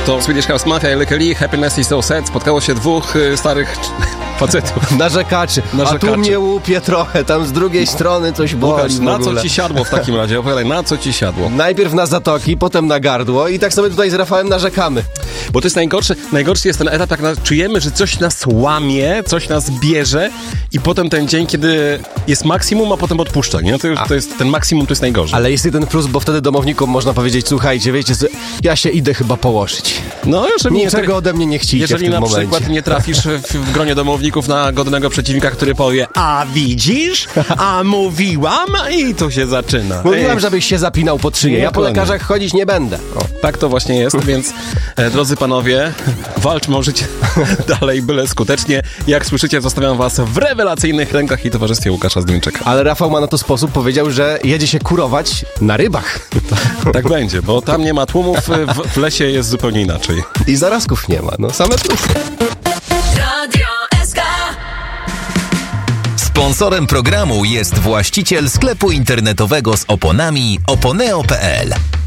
To Swedish House Mafia i Lykke Li, Happiness is so sad. Spotkało się dwóch starych facetów. Narzekaczy. A tu mnie łupie trochę, tam z drugiej strony coś boli. Łukasz, na co ci siadło w takim razie? Opowiadaj, na co ci siadło? Najpierw na zatoki, potem na gardło i tak sobie tutaj z Rafałem narzekamy. Bo to jest najgorszy jest ten etap, jak czujemy, że coś nas łamie, coś nas bierze i potem ten dzień, kiedy jest maksimum, a potem odpuszcza, nie? To jest ten maksimum, to jest najgorzej. Ale jest jeden plus, bo wtedy domownikom można powiedzieć, słuchajcie, wiecie, ja się idę chyba położyć. No, niczego ode mnie nie chcicie w tym momencie. Jeżeli na przykład nie trafisz w gronie domowników na godnego przeciwnika, który powie, a widzisz, a mówiłam i to się zaczyna. Mówiłam, żebyś się zapinał pod szyję. Ja po lekarzach chodzić nie będę. Tak to właśnie jest, więc drodzy panowie, walczmy o życie dalej, byle skutecznie. Jak słyszycie, zostawiam was w rewelacyjnych rękach i towarzystwie Łukasza Zduńczyka. Ale Rafał ma na to sposób, powiedział, że jedzie się kurować na rybach. Tak będzie, bo tam nie ma tłumów, w lesie jest zupełnie inaczej. I zarazków nie ma, same plusy. Sponsorem programu jest właściciel sklepu internetowego z oponami oponeo.pl.